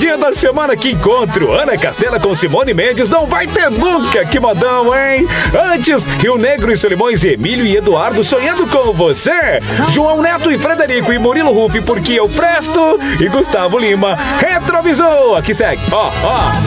Dia da semana, que encontro. Ana Castela com Simone Mendes, não vai ter nunca. Que modão, hein? Antes, Rio Negro e Solimões, Emílio e Eduardo sonhando com você. João Neto e Frederico e Murilo Rufi, porque eu presto. E Gustavo Lima, Retrovisou. Aqui segue, ó.